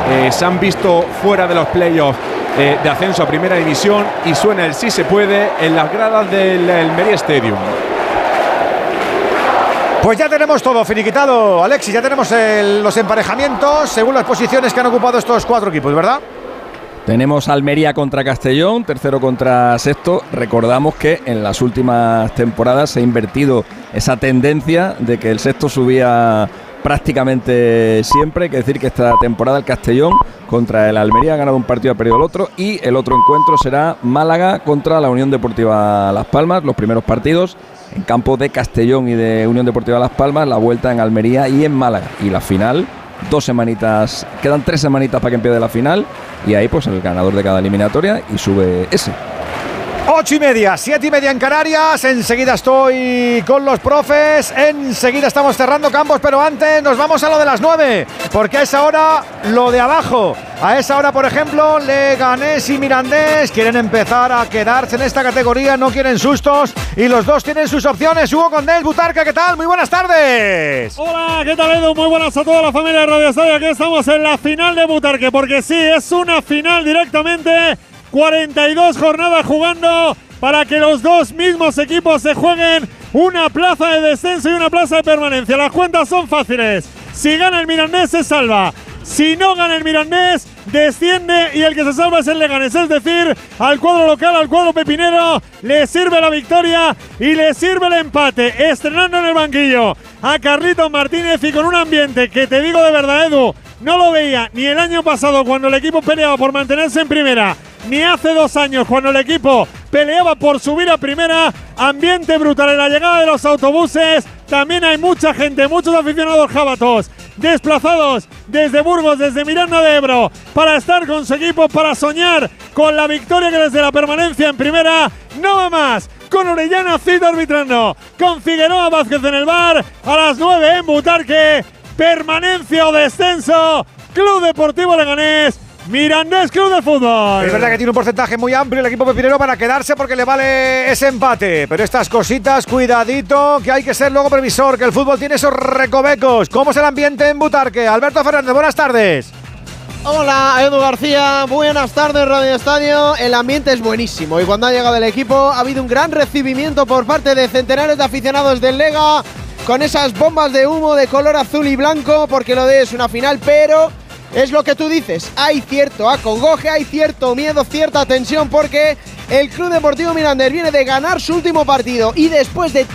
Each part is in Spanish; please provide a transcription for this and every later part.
se han visto fuera de los playoffs de ascenso a primera división, y suena el sí se puede en las gradas del Almería Stadium. Pues ya tenemos todo finiquitado, Alexis, ya tenemos los emparejamientos según las posiciones que han ocupado estos 4 equipos, ¿verdad? Tenemos Almería contra Castellón, tercero contra sexto. Recordamos que en las últimas temporadas se ha invertido esa tendencia de que el sexto subía prácticamente siempre. Hay que decir que esta temporada el Castellón contra el Almería ha ganado un partido, ha perdido el otro, y el otro encuentro será Málaga contra la Unión Deportiva Las Palmas. Los primeros partidos en campo de Castellón y de Unión Deportiva Las Palmas, la vuelta en Almería y en Málaga, y la final 2 semanitas, quedan 3 semanitas para que empiece la final, y ahí pues el ganador de cada eliminatoria y sube ese. 8:30, 7:30 en Canarias. Enseguida estoy con los profes. Enseguida estamos cerrando campos, pero antes nos vamos a lo de las 9, porque a esa hora lo de abajo. A esa hora, por ejemplo, Leganés y Mirandés quieren empezar a quedarse en esta categoría, no quieren sustos, y los dos tienen sus opciones. Hugo Condés, Butarque, ¿qué tal? Muy buenas tardes. Hola, ¿qué tal, Edu? Muy buenas a toda la familia de Radio Estadio. Aquí estamos en la final de Butarque, porque sí, es una final directamente. 42 jornadas jugando para que los dos mismos equipos se jueguen una plaza de descenso y una plaza de permanencia. Las cuentas son fáciles. Si gana el Mirandés, se salva. Si no gana el Mirandés, desciende, y el que se salva es el Leganés. Es decir, al cuadro local, al cuadro pepinero, le sirve la victoria y le sirve el empate. Estrenando en el banquillo a Carlitos Martínez, y con un ambiente que te digo de verdad, Edu, no lo veía ni el año pasado cuando el equipo peleaba por mantenerse en primera, ni hace 2 años cuando el equipo peleaba por subir a primera. Ambiente brutal en la llegada de los autobuses. También hay mucha gente, muchos aficionados jábatos desplazados desde Burgos, desde Miranda de Ebro, para estar con su equipo, para soñar con la victoria que les dé la permanencia en primera. No va más. Con Orellana Cid arbitrando, con Figueroa Vázquez en el bar. A las 9 en Butarque, permanencia o descenso. Club Deportivo Leganés, Mirandés Club de Fútbol. Es verdad que tiene un porcentaje muy amplio el equipo pepinero para quedarse, porque le vale ese empate. Pero estas cositas, cuidadito, que hay que ser luego previsor, que el fútbol tiene esos recovecos. ¿Cómo es el ambiente en Butarque? Alberto Fernández, buenas tardes. Hola, Edu García, buenas tardes, Radio Estadio. El ambiente es buenísimo, y cuando ha llegado el equipo ha habido un gran recibimiento por parte de centenares de aficionados del Lega, con esas bombas de humo de color azul y blanco, porque lo de es una final, pero es lo que tú dices, hay cierto acongoje, hay cierto miedo, cierta tensión, porque el Club Deportivo Mirandés viene de ganar su último partido, y después de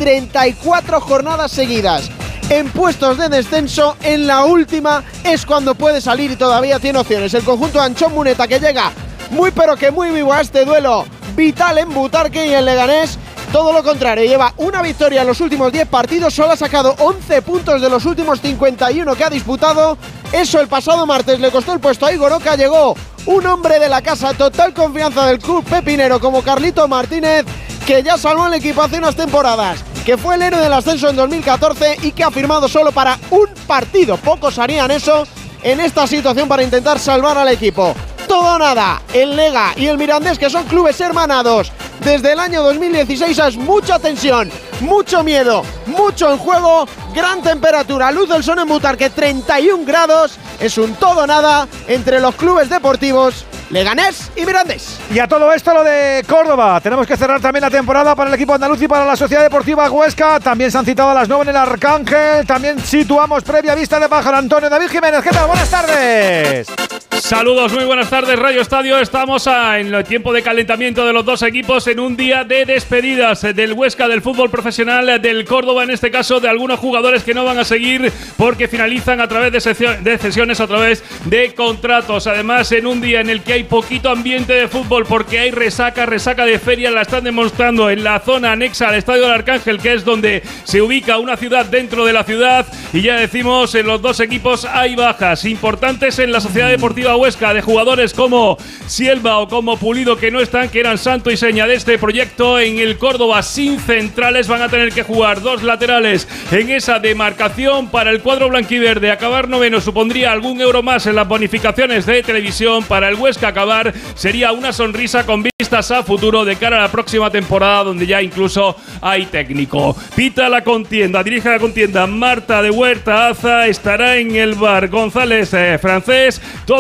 34 jornadas seguidas en puestos de descenso, en la última es cuando puede salir y todavía tiene opciones. El conjunto de Anchón Muneta, que llega muy pero que muy vivo a este duelo vital en Butarque, y el Leganés todo lo contrario, lleva una victoria en los últimos 10 partidos, solo ha sacado 11 puntos de los últimos 51 que ha disputado. Eso el pasado martes le costó el puesto a Igor Oca. Llegó un hombre de la casa, total confianza del club pepinero, como Carlitos Martínez, que ya salvó al equipo hace unas temporadas, que fue el héroe del ascenso en 2014 y que ha firmado solo para un partido. Pocos harían eso en esta situación para intentar salvar al equipo. Todo o nada, el Lega y el Mirandés, que son clubes hermanados desde el año 2016, es mucha tensión, mucho miedo, mucho en juego, gran temperatura, luz del sol en Butarque, 31 grados, es un todo o nada entre los clubes deportivos Leganés y Mirandés. Y a todo esto lo de Córdoba. Tenemos que cerrar también la temporada para el equipo andaluz y para la Sociedad Deportiva Huesca. También se han citado a las 9 en el Arcángel. También situamos previa vista de Pájaro. Antonio David Jiménez, ¿qué tal? Buenas tardes. Saludos, muy buenas tardes, Radio Estadio. Estamos en el tiempo de calentamiento de los dos equipos, en un día de despedidas del Huesca, del fútbol profesional, del Córdoba, en este caso de algunos jugadores que no van a seguir porque finalizan a través de cesiones, a través de contratos. Además, en un día en el que hay poquito ambiente de fútbol porque hay resaca de feria, la están demostrando en la zona anexa al Estadio del Arcángel, que es donde se ubica una ciudad dentro de la ciudad. Y ya decimos, en los dos equipos hay bajas importantes en la Sociedad Deportiva Huesca, de jugadores como Sielva o como Pulido, que no están, que eran santo y seña de este proyecto. En el Córdoba, sin centrales, van a tener que jugar dos laterales en esa demarcación. Para el cuadro blanquiverde, acabar noveno supondría algún euro más en las bonificaciones de televisión. Para el Huesca, acabar sería una sonrisa con vistas a futuro de cara a la próxima temporada, donde ya incluso hay técnico. Pita la contienda, dirige la contienda Marta de Huerta Aza, estará en el bar González Francés.